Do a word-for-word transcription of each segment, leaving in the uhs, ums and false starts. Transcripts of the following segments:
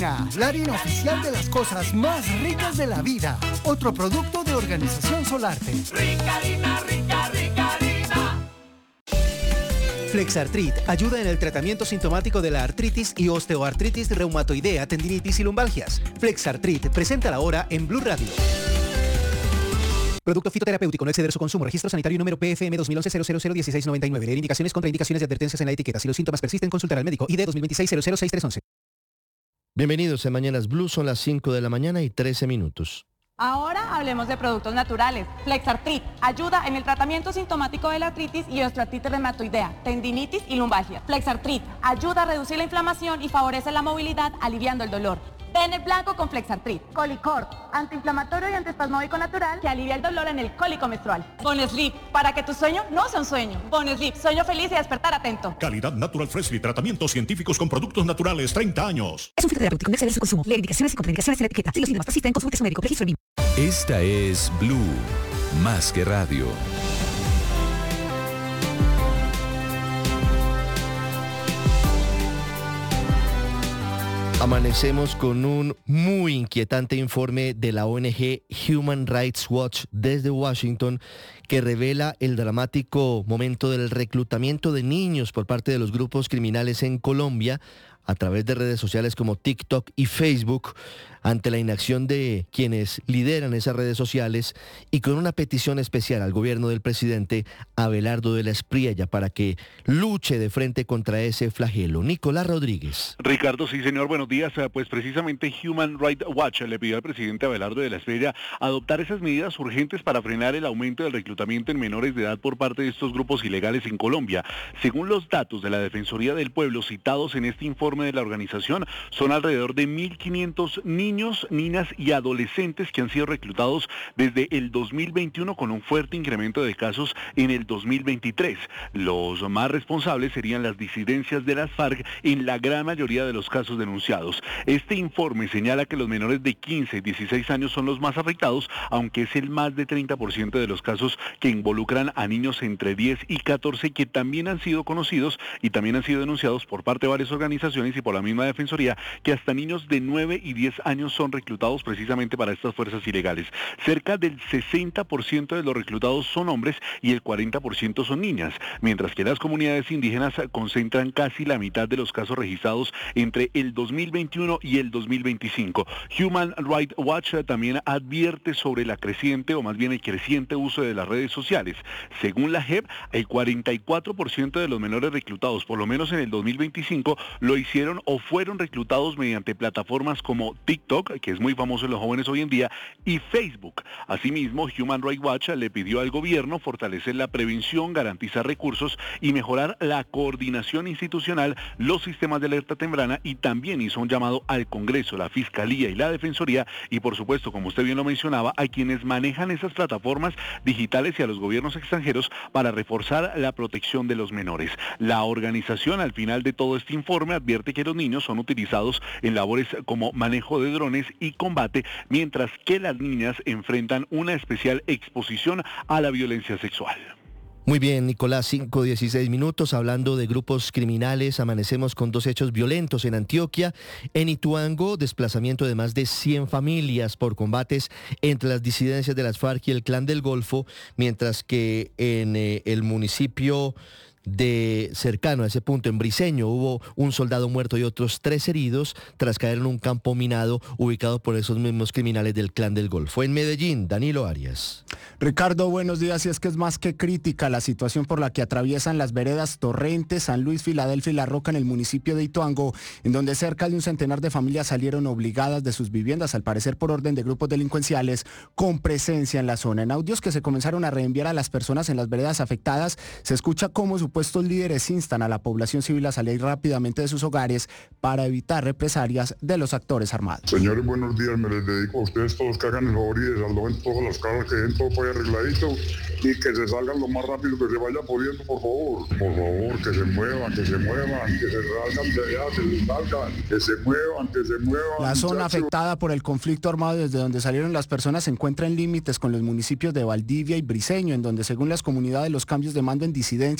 Harina, la harina oficial de las cosas más ricas de la vida. Otro producto de Organización Solarte. Rica harina, rica, rica harina. Flexartrit ayuda en el tratamiento sintomático de la artritis y osteoartritis reumatoidea, tendinitis y lumbalgias. Flexartrit presenta la hora en Blue Radio. Producto fitoterapéutico, no exceder su consumo. Registro sanitario número P F M dos mil once cero cero cero dieciséis noventa y nueve. Leer indicaciones, contraindicaciones y advertencias en la etiqueta. Si los síntomas persisten, consultar al médico. I D dos mil veintiséis cero cero seis tres once. Bienvenidos a Mañanas Blue, son las cinco de la mañana y trece minutos. Ahora hablemos de productos naturales. Flexartrit ayuda en el tratamiento sintomático de la artritis y osteoartritis reumatoidea, tendinitis y lumbalgia. Flexartrit ayuda a reducir la inflamación y favorece la movilidad, aliviando el dolor. Pene blanco con Flexartrit. Colicor, antiinflamatorio y antiespasmódico natural que alivia el dolor en el cólico menstrual. Bonesleep, para que tu sueño no sea un sueño. Bonesleep, sueño feliz y despertar atento. Calidad Natural Freshly, tratamientos científicos con productos naturales, treinta años. Es un fitoterapéutico, no exceder su consumo. Leer indicaciones y contraindicaciones en la etiqueta. Si los síntomas persisten, consulte a su médico. Registro B I M. Esta es Blue, más que radio. Amanecemos con un muy inquietante informe de la O N G Human Rights Watch desde Washington que revela el dramático momento del reclutamiento de niños por parte de los grupos criminales en Colombia a través de redes sociales como TikTok y Facebook, ante la inacción de quienes lideran esas redes sociales y con una petición especial al gobierno del presidente Abelardo de la Espriella para que luche de frente contra ese flagelo. Nicolás Rodríguez. Ricardo, sí señor, buenos días. Pues precisamente Human Rights Watch le pidió al presidente Abelardo de la Espriella adoptar esas medidas urgentes para frenar el aumento del reclutamiento en menores de edad por parte de estos grupos ilegales en Colombia. Según los datos de la Defensoría del Pueblo citados en este informe de la organización, son alrededor de mil quinientos niños Niños, niñas y adolescentes que han sido reclutados desde el dos mil veintiuno con un fuerte incremento de casos en el dos mil veintitrés. Los más responsables serían las disidencias de las FARC en la gran mayoría de los casos denunciados. Este informe señala que los menores de quince y dieciséis años son los más afectados, aunque es el más de treinta por ciento de los casos que involucran a niños entre diez y catorce que también han sido conocidos y también han sido denunciados por parte de varias organizaciones y por la misma Defensoría, que hasta niños de nueve y diez años son reclutados precisamente para estas fuerzas ilegales. Cerca del sesenta por ciento de los reclutados son hombres y el cuarenta por ciento son niñas, mientras que las comunidades indígenas concentran casi la mitad de los casos registrados entre el dos mil veintiuno y el dos mil veinticinco. Human Rights Watch también advierte sobre la creciente, o más bien el creciente uso de las redes sociales. Según la J E P, el cuarenta y cuatro por ciento de los menores reclutados, por lo menos en el dos mil veinticinco, lo hicieron o fueron reclutados mediante plataformas como TikTok, que es muy famoso en los jóvenes hoy en día, y Facebook. Asimismo, Human Rights Watch le pidió al gobierno fortalecer la prevención, garantizar recursos y mejorar la coordinación institucional, los sistemas de alerta temprana, y también hizo un llamado al Congreso, la Fiscalía y la Defensoría, y por supuesto, como usted bien lo mencionaba, a quienes manejan esas plataformas digitales y a los gobiernos extranjeros para reforzar la protección de los menores. La organización, al final de todo este informe, advierte que los niños son utilizados en labores como manejo de drones y combate, mientras que las niñas enfrentan una especial exposición a la violencia sexual. Muy bien, Nicolás, cinco dieciséis minutos, hablando de grupos criminales, amanecemos con dos hechos violentos en Antioquia. En Ituango, desplazamiento de más de cien familias por combates entre las disidencias de las FARC y el Clan del Golfo, mientras que en eh, el municipio de cercano a ese punto, en Briceño, hubo un soldado muerto y otros tres heridos tras caer en un campo minado ubicado por esos mismos criminales del Clan del Golfo. En Medellín, Danilo Arias. Ricardo, buenos días. Y es que es más que crítica la situación por la que atraviesan las veredas Torrente, San Luis, Filadelfia y La Roca en el municipio de Ituango, en donde cerca de un centenar de familias salieron obligadas de sus viviendas, al parecer por orden de grupos delincuenciales con presencia en la zona. En audios que se comenzaron a reenviar a las personas en las veredas afectadas, se escucha cómo su Supuestos líderes instan a la población civil a salir rápidamente de sus hogares para evitar represalias de los actores armados. Señores, buenos días. Me les dedico a ustedes todos que hagan el favor y desalojen todas las casas, que den todo por ahí arregladito y que se salgan lo más rápido que se vaya pudiendo, por favor. Por favor, que se muevan, que se muevan, que se salgan de allá, que se salgan, que se muevan, que se muevan. La zona muchachos. afectada por el conflicto armado desde donde salieron las personas se encuentra en límites con los municipios de Valdivia y Briceño, en donde según las comunidades los cambios de mando en disidencias y Clan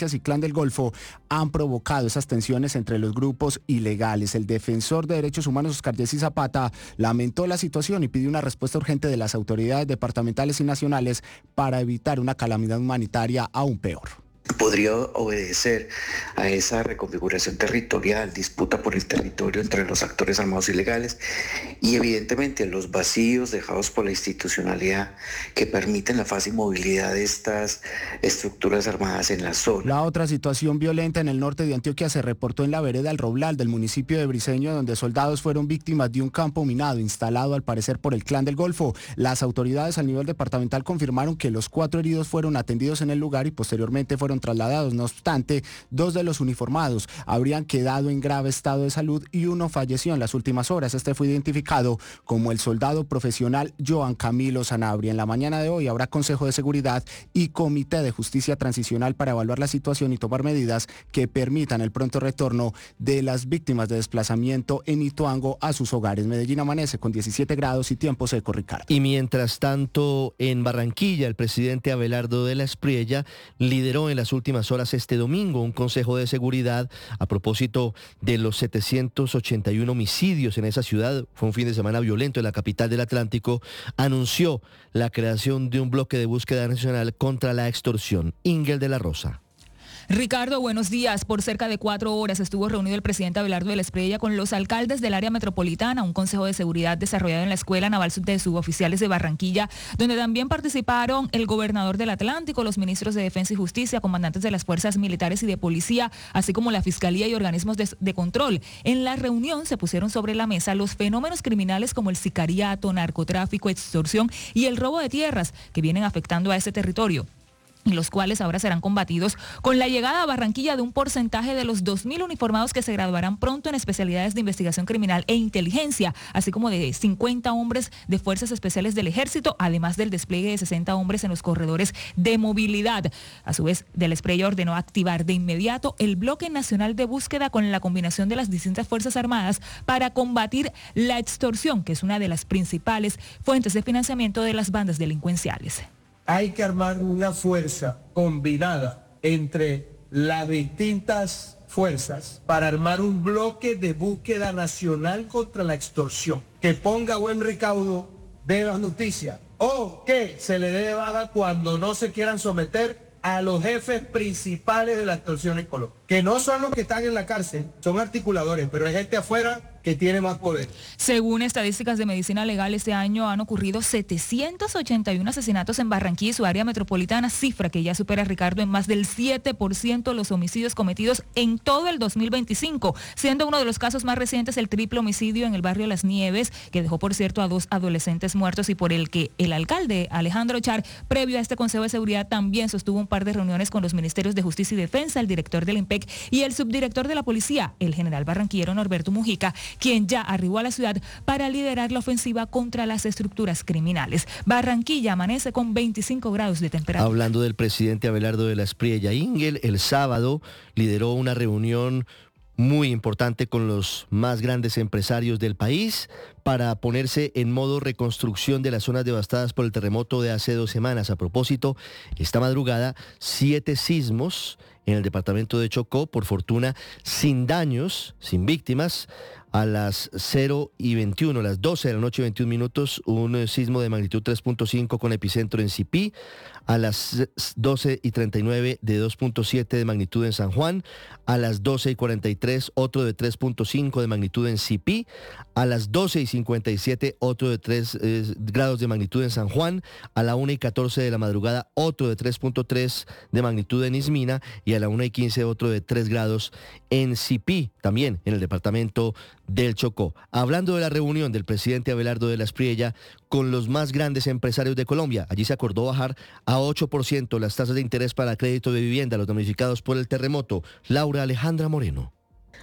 del Golfo han provocado esas tensiones entre los grupos ilegales. El defensor de derechos humanos Oscar Jessy Zapata lamentó la situación y pidió una respuesta urgente de las autoridades departamentales y nacionales para evitar una calamidad humanitaria aún peor. Podría obedecer a esa reconfiguración territorial, disputa por el territorio entre los actores armados ilegales y evidentemente los vacíos dejados por la institucionalidad que permiten la fácil movilidad de estas estructuras armadas en la zona. La otra situación violenta en el norte de Antioquia se reportó en la vereda El Roblal del municipio de Briceño, donde soldados fueron víctimas de un campo minado instalado al parecer por el Clan del Golfo. Las autoridades a nivel departamental confirmaron que los cuatro heridos fueron atendidos en el lugar y posteriormente fueron trasladados. No obstante, dos de los uniformados habrían quedado en grave estado de salud y uno falleció en las últimas horas. Este fue identificado como el soldado profesional Joan Camilo Sanabria. En la mañana de hoy habrá Consejo de Seguridad y Comité de Justicia Transicional para evaluar la situación y tomar medidas que permitan el pronto retorno de las víctimas de desplazamiento en Ituango a sus hogares. Medellín amanece con diecisiete grados y tiempo seco, Ricardo. Y mientras tanto, en Barranquilla, el presidente Abelardo de la Espriella lideró en las últimas horas este domingo un consejo de seguridad a propósito de los setecientos ochenta y uno homicidios en esa ciudad. Fue un fin de semana violento en la capital del Atlántico. Anunció la creación de un bloque de búsqueda nacional contra la extorsión. Ingel de la Rosa. Ricardo, buenos días. Por cerca de cuatro horas estuvo reunido el presidente Abelardo de la Espriella con los alcaldes del área metropolitana, un consejo de seguridad desarrollado en la Escuela Naval de Suboficiales de Barranquilla, donde también participaron el gobernador del Atlántico, los ministros de Defensa y Justicia, comandantes de las fuerzas militares y de policía, así como la Fiscalía y organismos de, de control. En la reunión se pusieron sobre la mesa los fenómenos criminales como el sicariato, narcotráfico, extorsión y el robo de tierras que vienen afectando a ese territorio, y los cuales ahora serán combatidos con la llegada a Barranquilla de un porcentaje de los dos mil uniformados que se graduarán pronto en especialidades de investigación criminal e inteligencia, así como de cincuenta hombres de fuerzas especiales del ejército, además del despliegue de sesenta hombres en los corredores de movilidad. A su vez, de la Espriella ordenó activar de inmediato el bloque nacional de búsqueda con la combinación de las distintas fuerzas armadas para combatir la extorsión, que es una de las principales fuentes de financiamiento de las bandas delincuenciales. Hay que armar una fuerza combinada entre las distintas fuerzas para armar un bloque de búsqueda nacional contra la extorsión, que ponga buen recaudo de las noticias o que se le dé baja cuando no se quieran someter a los jefes principales de la extorsión en Colombia, que no son los que están en la cárcel, son articuladores, pero hay gente afuera que tiene más poder. Según estadísticas de Medicina Legal, este año han ocurrido setecientos ochenta y uno asesinatos en Barranquilla y su área metropolitana, cifra que ya supera, Ricardo, en más del siete por ciento los homicidios cometidos en todo el dos mil veinticinco, siendo uno de los casos más recientes el triple homicidio en el barrio Las Nieves, que dejó, por cierto, a dos adolescentes muertos y por el que el alcalde Alejandro Char, previo a este Consejo de Seguridad, también sostuvo un par de reuniones con los ministerios de Justicia y Defensa, el director del I M P E C y el subdirector de la Policía, el general barranquillero Norberto Mujica, quien ya arribó a la ciudad para liderar la ofensiva contra las estructuras criminales. Barranquilla amanece con veinticinco grados de temperatura. Hablando del presidente Abelardo de la Espriella, Ingel el sábado lideró una reunión muy importante con los más grandes empresarios del país para ponerse en modo reconstrucción de las zonas devastadas por el terremoto de hace dos semanas. A propósito, esta madrugada, siete sismos en el departamento de Chocó, por fortuna sin daños, sin víctimas. A las cero y veintiuno, a las doce de la noche, veintiún minutos, un sismo de magnitud tres punto cinco con epicentro en Sipí. A las doce y treinta y nueve de dos punto siete de magnitud en San Juan. A las doce y cuarenta y tres, otro de tres punto cinco de magnitud en Sipí. A las doce y cincuenta y siete, otro de tres eh, grados de magnitud en San Juan. A la una y catorce de la madrugada, otro de tres punto tres de magnitud en Ismina. Y a la una y quince, otro de tres grados en Sipí, también en el departamento del Chocó. Hablando de la reunión del presidente Abelardo de la Espriella con los más grandes empresarios de Colombia, allí se acordó bajar a ocho por ciento las tasas de interés para crédito de vivienda a los damnificados por el terremoto. Laura Alejandra Moreno.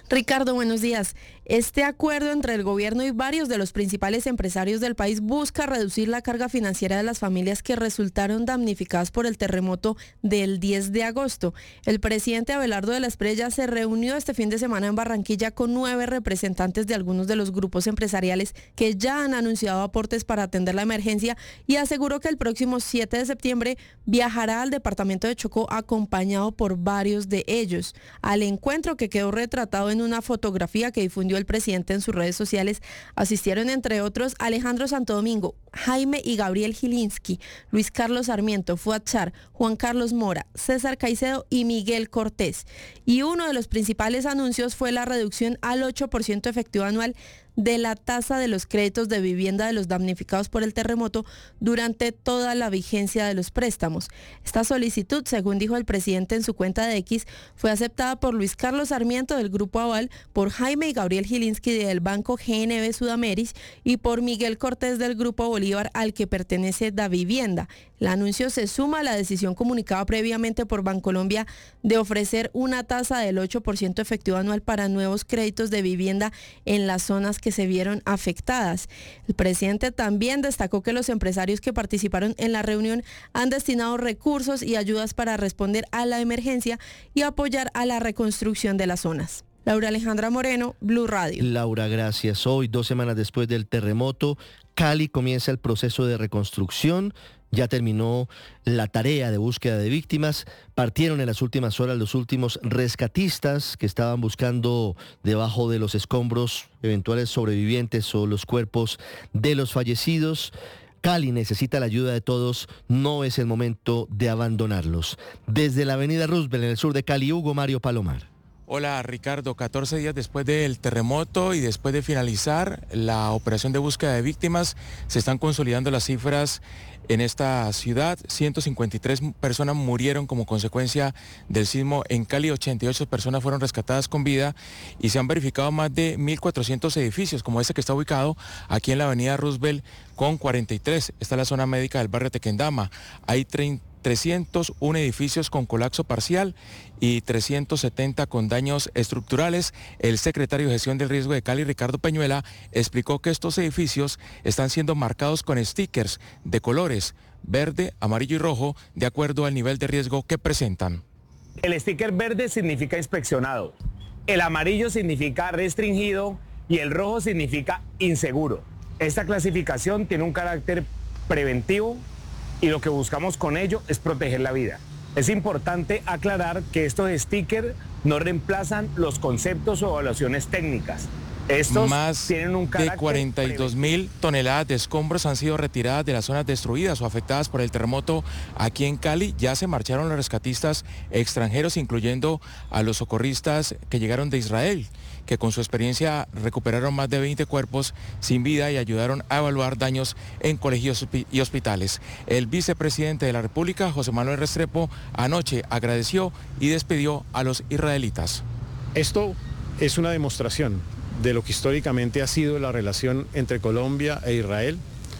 Ricardo, buenos días. Este acuerdo entre el gobierno y varios de los principales empresarios del país busca reducir la carga financiera de las familias que resultaron damnificadas por el terremoto del diez de agosto. El presidente Abelardo de la Espriella se reunió este fin de semana en Barranquilla con nueve representantes de algunos de los grupos empresariales que ya han anunciado aportes para atender la emergencia y aseguró que el próximo siete de septiembre viajará al departamento de Chocó acompañado por varios de ellos. Al encuentro, que quedó retratado en una fotografía que difundió el presidente en sus redes sociales, asistieron entre otros Alejandro Santo Domingo, Jaime y Gabriel Gilinski, Luis Carlos Sarmiento, Fuad Char, Juan Carlos Mora, César Caicedo y Miguel Cortés. Y uno de los principales anuncios fue la reducción al ocho por ciento efectivo anual de la tasa de los créditos de vivienda de los damnificados por el terremoto durante toda la vigencia de los préstamos. Esta solicitud, según dijo el presidente en su cuenta de X, fue aceptada por Luis Carlos Sarmiento del Grupo Aval, por Jaime y Gabriel Gilinski del Banco G N B Sudameris y por Miguel Cortés del Grupo Bolívar, al que pertenece Da Vivienda. El anuncio se suma a la decisión comunicada previamente por Bancolombia de ofrecer una tasa del ocho por ciento efectivo anual para nuevos créditos de vivienda en las zonas que se vieron afectadas. El presidente también destacó que los empresarios que participaron en la reunión han destinado recursos y ayudas para responder a la emergencia y apoyar a la reconstrucción de las zonas. Laura Alejandra Moreno, Blue Radio. Laura, gracias. Hoy, dos semanas después del terremoto, Cali comienza el proceso de reconstrucción. Ya terminó la tarea de búsqueda de víctimas. Partieron en las últimas horas los últimos rescatistas que estaban buscando debajo de los escombros eventuales sobrevivientes o los cuerpos de los fallecidos. Cali necesita la ayuda de todos, no es el momento de abandonarlos. Desde la avenida Roosevelt en el sur de Cali, Hugo Mario Palomar. Hola Ricardo, catorce días después del terremoto y después de finalizar la operación de búsqueda de víctimas, se están consolidando las cifras en esta ciudad. ciento cincuenta y tres personas murieron como consecuencia del sismo en Cali, ochenta y ocho personas fueron rescatadas con vida y se han verificado más de mil cuatrocientos edificios, como este que está ubicado aquí en la avenida Roosevelt con cuarenta y tres. Esta es la zona médica del barrio Tequendama. Hay trescientos uno edificios con colapso parcial y trescientos setenta con daños estructurales. El secretario de Gestión del Riesgo de Cali, Ricardo Peñuela, explicó que estos edificios están siendo marcados con stickers de colores verde, amarillo y rojo, de acuerdo al nivel de riesgo que presentan. El sticker verde significa inspeccionado, el amarillo significa restringido y el rojo significa inseguro. Esta clasificación tiene un carácter preventivo y lo que buscamos con ello es proteger la vida. Es importante aclarar que estos stickers no reemplazan los conceptos o evaluaciones técnicas. Estos Más tienen un carácter de cuarenta y dos mil toneladas de escombros han sido retiradas de las zonas destruidas o afectadas por el terremoto aquí en Cali. Ya se marcharon los rescatistas extranjeros, incluyendo a los socorristas que llegaron de Israel, que con su experiencia recuperaron más de veinte cuerpos sin vida y ayudaron a evaluar daños en colegios y hospitales. El vicepresidente de la República, José Manuel Restrepo, anoche agradeció y despidió a los israelitas. Esto es una demostración de lo que históricamente ha sido la relación entre Colombia e Israel,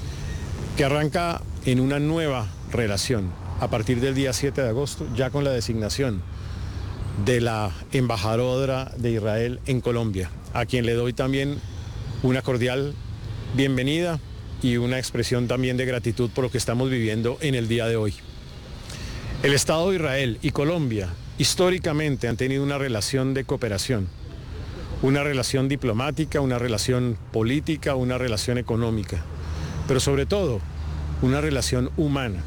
que arranca en una nueva relación a partir del día siete de agosto, ya con la designación de la embajadora de Israel en Colombia, a quien le doy también una cordial bienvenida y una expresión también de gratitud por lo que estamos viviendo en el día de hoy. El Estado de Israel y Colombia históricamente han tenido una relación de cooperación, una relación diplomática, una relación política, una relación económica, pero sobre todo una relación humana.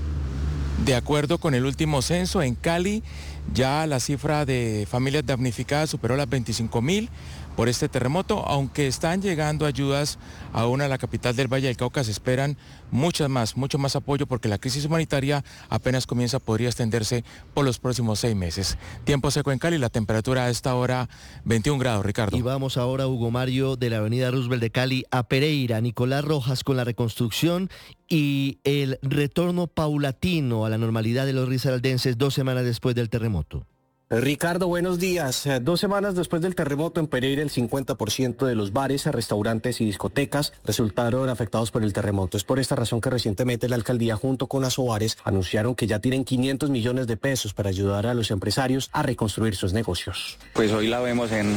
De acuerdo con el último censo, en Cali ya la cifra de familias damnificadas superó las veinticinco mil por este terremoto, aunque están llegando ayudas aún a la capital del Valle del Cauca. Se esperan muchas más, mucho más apoyo porque la crisis humanitaria apenas comienza, podría extenderse por los próximos seis meses. Tiempo seco en Cali, la temperatura a esta hora veintiún grados, Ricardo. Y vamos ahora, Hugo Mario, de la avenida Roosevelt de Cali a Pereira. Nicolás Rojas con la reconstrucción y el retorno paulatino a la normalidad de los risaraldenses dos semanas después del terremoto. Ricardo, buenos días. Dos semanas después del terremoto en Pereira, el cincuenta por ciento de los bares, restaurantes y discotecas resultaron afectados por el terremoto. Es por esta razón que recientemente la alcaldía junto con Asobares anunciaron que ya tienen quinientos millones de pesos para ayudar a los empresarios a reconstruir sus negocios. Pues hoy la vemos en,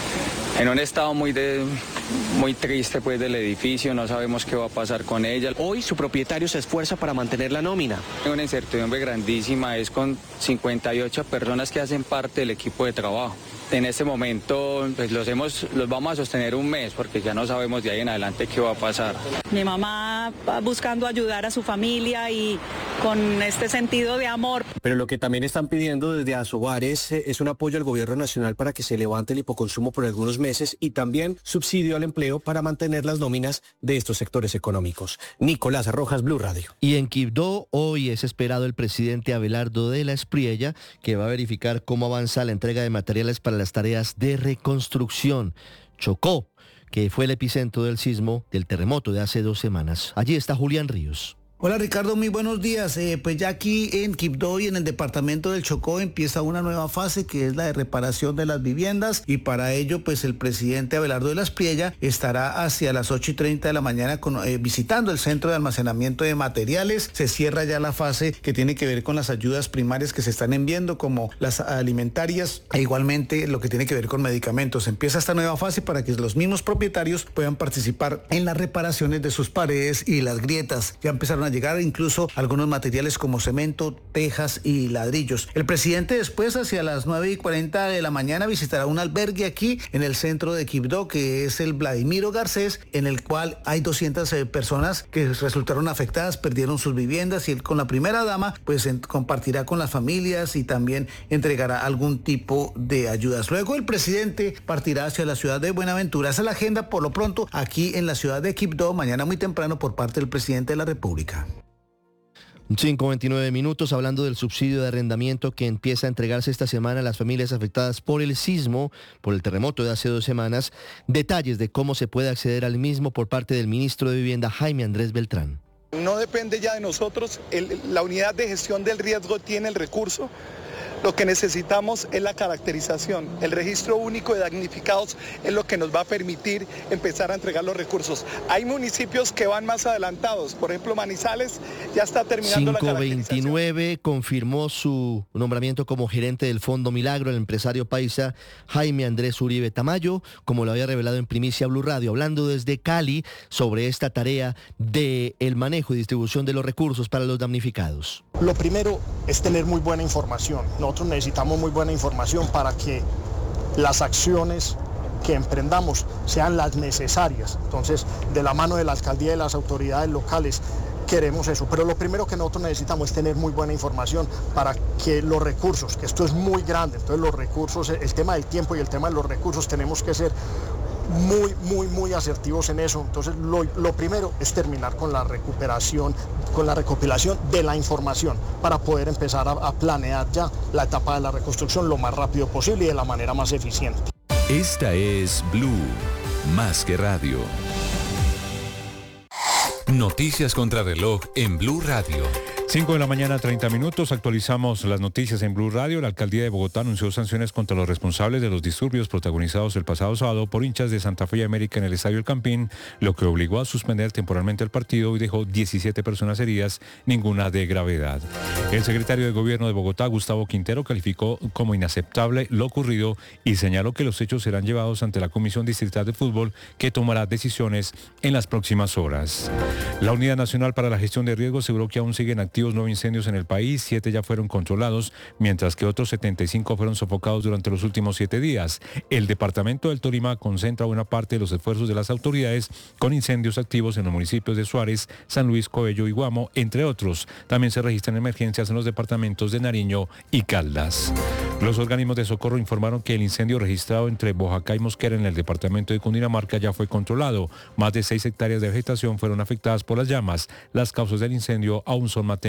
en un estado muy, de, muy triste pues del edificio, no sabemos qué va a pasar con ella. Hoy su propietario se esfuerza para mantener la nómina. Una incertidumbre grandísima, es con cincuenta y ocho personas que hacen parte del equipo de trabajo. En este momento pues los, hemos, los vamos a sostener un mes porque ya no sabemos de ahí en adelante qué va a pasar. Mi mamá va buscando ayudar a su familia y con este sentido de amor. Pero lo que también están pidiendo desde Asobares es un apoyo al gobierno nacional para que se levante el hipoconsumo por algunos meses y también subsidio al empleo para mantener las nóminas de estos sectores económicos. Nicolás Rojas, Blue Radio. Y en Quibdó hoy es esperado el presidente Abelardo de la Espriella, que va a verificar cómo avanza la entrega de materiales para las tareas de reconstrucción. Chocó, que fue el epicentro del sismo del terremoto de hace dos semanas. Allí está Julián Ríos. Hola Ricardo, muy buenos días. Eh, pues ya aquí en Quibdó y en el departamento del Chocó empieza una nueva fase que es la de reparación de las viviendas y para ello pues el presidente Abelardo de la Espriella estará hacia las ocho y treinta de la mañana con, eh, visitando el centro de almacenamiento de materiales. Se cierra ya la fase que tiene que ver con las ayudas primarias que se están enviando como las alimentarias e igualmente lo que tiene que ver con medicamentos. Empieza esta nueva fase para que los mismos propietarios puedan participar en las reparaciones de sus paredes y las grietas. Ya empezaron a llegar incluso algunos materiales como cemento, tejas y ladrillos. El presidente después hacia las nueve y cuarenta de la mañana visitará un albergue aquí en el centro de Quibdó que es el Vladimiro Garcés, en el cual hay doscientas personas que resultaron afectadas, perdieron sus viviendas y él con la primera dama pues en, compartirá con las familias y también entregará algún tipo de ayudas. Luego el presidente partirá hacia la ciudad de Buenaventura. Esa es la agenda por lo pronto aquí en la ciudad de Quibdó, mañana muy temprano por parte del presidente de la República. cinco veintinueve minutos, hablando del subsidio de arrendamiento que empieza a entregarse esta semana a las familias afectadas por el sismo, por el terremoto de hace dos semanas. Detalles de cómo se puede acceder al mismo por parte del ministro de Vivienda, Jaime Andrés Beltrán. No depende ya de nosotros, el, la unidad de gestión del riesgo tiene el recurso. Lo que necesitamos es la caracterización. El registro único de damnificados es lo que nos va a permitir empezar a entregar los recursos. Hay municipios que van más adelantados. Por ejemplo, Manizales ya está terminando la caracterización. cinco veintinueve confirmó su nombramiento como gerente del Fondo Milagro el empresario paisa Jaime Andrés Uribe Tamayo, como lo había revelado en primicia Blue Radio, hablando desde Cali sobre esta tarea de el manejo y distribución de los recursos para los damnificados. Lo primero es tener muy buena información. Nosotros necesitamos muy buena información para que las acciones que emprendamos sean las necesarias. Entonces, de la mano de la alcaldía y de las autoridades locales, queremos eso. Pero lo primero que nosotros necesitamos es tener muy buena información para que los recursos, que esto es muy grande, entonces los recursos, el tema del tiempo y el tema de los recursos, tenemos que ser muy, muy, muy asertivos en eso. Entonces, lo, lo primero es terminar con la recuperación, con la recopilación de la información para poder empezar a, a planear ya la etapa de la reconstrucción lo más rápido posible y de la manera más eficiente. Esta es Blue, más que radio. Noticias contra reloj en Blue Radio. cinco de la mañana, treinta minutos, actualizamos las noticias en Blue Radio. La alcaldía de Bogotá anunció sanciones contra los responsables de los disturbios protagonizados el pasado sábado por hinchas de Santa Fe y América en el Estadio El Campín, lo que obligó a suspender temporalmente el partido y dejó diecisiete personas heridas, ninguna de gravedad. El secretario de Gobierno de Bogotá, Gustavo Quintero, calificó como inaceptable lo ocurrido y señaló que los hechos serán llevados ante la Comisión Distrital de Fútbol, que tomará decisiones en las próximas horas. La Unidad Nacional para la Gestión de Riesgos aseguró que aún siguen activos nueve incendios en el país, siete ya fueron controlados, mientras que otros setenta y cinco fueron sofocados durante los últimos siete días. El departamento del Tolima concentra buena parte de los esfuerzos de las autoridades con incendios activos en los municipios de Suárez, San Luis, Coello y Guamo, entre otros. También se registran emergencias en los departamentos de Nariño y Caldas. Los organismos de socorro informaron que el incendio registrado entre Boyacá y Mosquera en el departamento de Cundinamarca ya fue controlado. Más de seis hectáreas de vegetación fueron afectadas por las llamas. Las causas del incendio aún son materia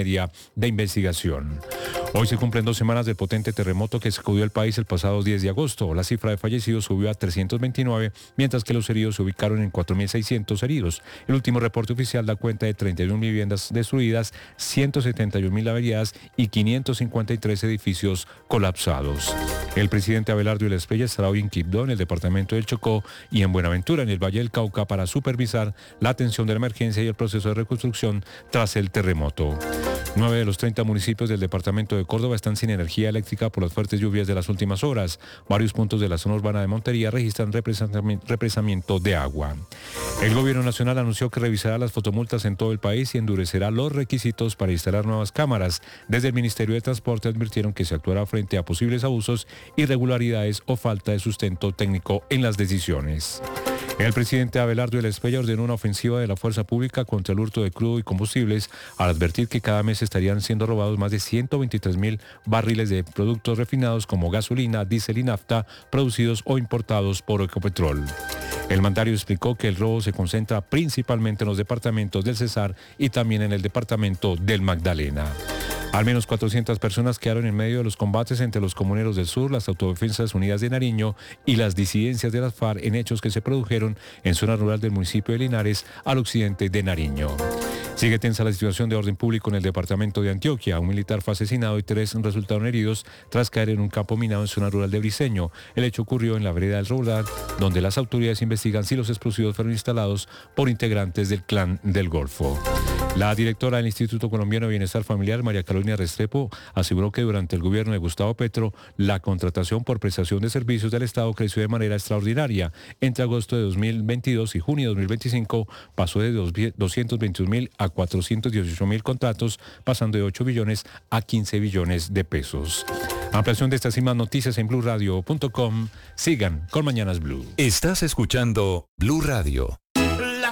materia de investigación. Hoy se cumplen dos semanas del potente terremoto que sacudió el país el pasado diez de agosto. La cifra de fallecidos subió a trescientos veintinueve, mientras que los heridos se ubicaron en cuatro mil seiscientos heridos. El último reporte oficial da cuenta de treinta y una viviendas destruidas, ciento setenta y un mil averiadas y quinientos cincuenta y tres edificios colapsados. El presidente Abelardo Ilha Espriella estará hoy en Quibdó, en el departamento del Chocó, y en Buenaventura, en el Valle del Cauca, para supervisar la atención de la emergencia y el proceso de reconstrucción tras el terremoto. Nueve de los treinta municipios del departamento de Córdoba están sin energía eléctrica por las fuertes lluvias de las últimas horas. Varios puntos de la zona urbana de Montería registran represamiento de agua. El gobierno nacional anunció que revisará las fotomultas en todo el país y endurecerá los requisitos para instalar nuevas cámaras. Desde el Ministerio de Transporte advirtieron que se actuará frente a posibles abusos, irregularidades o falta de sustento técnico en las decisiones. El presidente Abelardo Ilha Espriella ordenó una ofensiva de la fuerza pública contra el hurto de crudo y combustibles al advertir que cada mes estarían siendo robados más de ciento veintitrés mil barriles de productos refinados como gasolina, diésel y nafta producidos o importados por Ecopetrol. El mandatario explicó que el robo se concentra principalmente en los departamentos del Cesar y también en el departamento del Magdalena. Al menos cuatrocientas personas quedaron en medio de los combates entre los comuneros del sur, las Autodefensas Unidas de Nariño y las disidencias de las FARC en hechos que se produjeron en zona rural del municipio de Linares, al occidente de Nariño. Sigue tensa la situación de orden público en el departamento de Antioquia. Un militar fue asesinado y tres resultaron heridos tras caer en un campo minado en zona rural de Briceño. El hecho ocurrió en la vereda del Roldán, donde las autoridades investigan si los explosivos fueron instalados por integrantes del Clan del Golfo. La directora del Instituto Colombiano de Bienestar Familiar, María Carolina Restrepo, aseguró que durante el gobierno de Gustavo Petro, la contratación por prestación de servicios del Estado creció de manera extraordinaria. Entre agosto de dos mil veintidós y junio de dos mil veinticinco pasó de doscientos veintiún mil a cuatrocientos dieciocho mil contratos, pasando de ocho billones a quince billones de pesos. Ampliación de estas y más noticias en blue radio punto com. Sigan con Mañanas Blue. Estás escuchando Blue Radio.